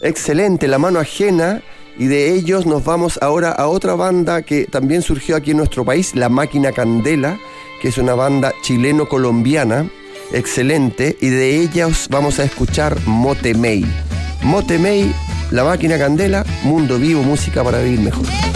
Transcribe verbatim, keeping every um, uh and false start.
Excelente, La Mano Ajena. Y de ellos nos vamos ahora a otra banda que también surgió aquí en nuestro país, La Máquina Candela, que es una banda chileno-colombiana, excelente, y de ellos vamos a escuchar Motemey. Motemey, La Máquina Candela, Mundo Vivo, música para vivir mejor.